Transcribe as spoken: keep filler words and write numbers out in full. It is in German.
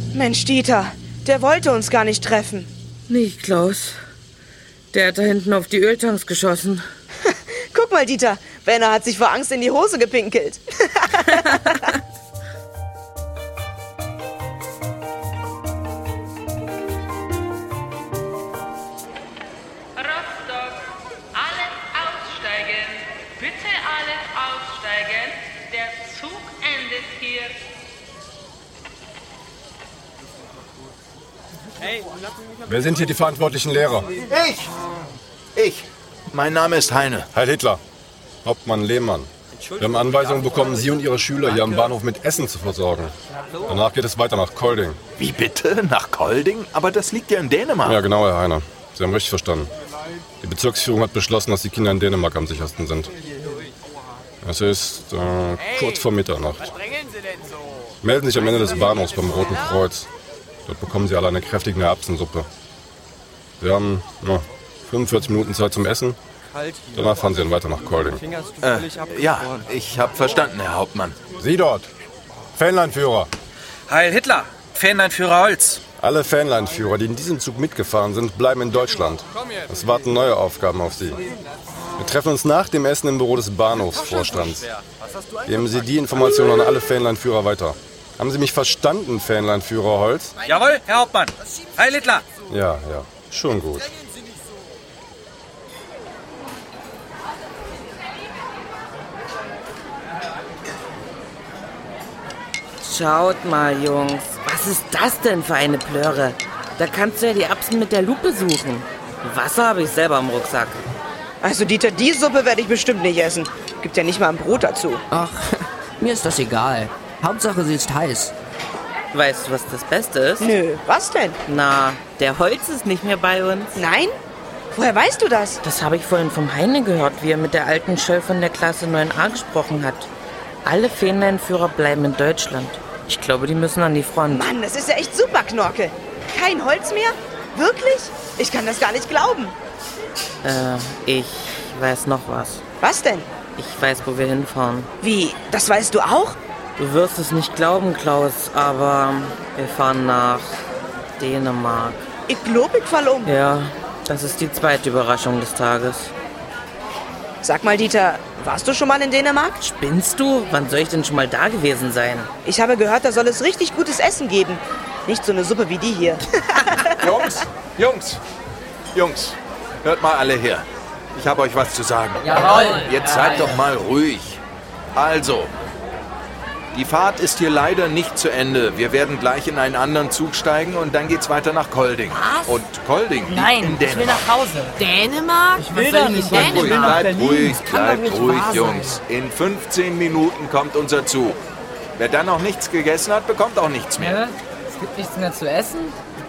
Mensch, Dieter, der wollte uns gar nicht treffen. Nicht Klaus. Der hat da hinten auf die Öltanks geschossen. Guck mal, Dieter, Benner hat sich vor Angst in die Hose gepinkelt. Rostock, alles aussteigen. Bitte alles aussteigen. Der Zug endet hier. Wer sind hier die verantwortlichen Lehrer? Ich! Ich! Mein Name ist Heine. Heil Hitler. Hauptmann Lehmann. Wir haben Anweisungen bekommen, Sie und Ihre Schüler hier am Bahnhof mit Essen zu versorgen. Danach geht es weiter nach Kolding. Wie bitte? Nach Kolding? Aber das liegt ja in Dänemark. Ja, genau, Herr Heine. Sie haben richtig verstanden. Die Bezirksführung hat beschlossen, dass die Kinder in Dänemark am sichersten sind. Es ist äh, kurz vor Mitternacht. Melden Sie sich am Ende des Bahnhofs beim Roten Kreuz. Dort bekommen Sie alle eine kräftige Erbsensuppe. Sie haben ja, fünfundvierzig Minuten Zeit zum Essen. Danach fahren Sie dann weiter nach Kolding. Äh, ja, ich habe verstanden, Herr Hauptmann. Sie dort, Fähnleinführer. Heil Hitler, Fähnleinführer Holz. Alle Fähnleinführer, die in diesem Zug mitgefahren sind, bleiben in Deutschland. Es warten neue Aufgaben auf Sie. Wir treffen uns nach dem Essen im Büro des Bahnhofsvorstands. Geben Sie die Informationen an alle Fähnleinführer weiter. Haben Sie mich verstanden, Fähnleinführer Holz? Jawohl, Herr Hauptmann. Heil Hitler. Ja, ja, schon gut. Schaut mal, Jungs. Was ist das denn für eine Plörre? Da kannst du ja die Erbsen mit der Lupe suchen. Wasser habe ich selber im Rucksack. Also Dieter, die Suppe werde ich bestimmt nicht essen. Gibt ja nicht mal ein Brot dazu. Ach, mir ist das egal. Hauptsache, sie ist heiß. Weißt du, was das Beste ist? Nö, was denn? Na, der Holz ist nicht mehr bei uns. Nein? Woher weißt du das? Das habe ich vorhin vom Heine gehört, wie er mit der alten Chefin der Klasse neun a gesprochen hat. Alle Fähnleinführer bleiben in Deutschland. Ich glaube, die müssen an die Front. Mann, das ist ja echt super, Knorke. Kein Holz mehr? Wirklich? Ich kann das gar nicht glauben. Äh, ich weiß noch was. Was denn? Ich weiß, wo wir hinfahren. Wie? Das weißt du auch? Du wirst es nicht glauben, Klaus, aber wir fahren nach Dänemark. Ich glaub, ich fall um. Ja, das ist die zweite Überraschung des Tages. Sag mal, Dieter, warst du schon mal in Dänemark? Spinnst du? Wann soll ich denn schon mal da gewesen sein? Ich habe gehört, da soll es richtig gutes Essen geben. Nicht so eine Suppe wie die hier. Jungs, Jungs, Jungs, hört mal alle her. Ich habe euch was zu sagen. Jawohl. Jetzt seid doch mal ruhig. Also, die Fahrt ist hier leider nicht zu Ende. Wir werden gleich in einen anderen Zug steigen und dann geht's weiter nach Kolding. Was? Und Kolding liegt Nein, in ich will Dänemark. nach Hause. Dänemark? Ich will doch nicht Bleibt ruhig, Dänemark. bleibt ruhig, Kann doch bleibt nicht ruhig, wahr sein. Jungs. In fünfzehn Minuten kommt unser Zug. Wer dann noch nichts gegessen hat, bekommt auch nichts mehr. Ja, es gibt nichts mehr zu essen?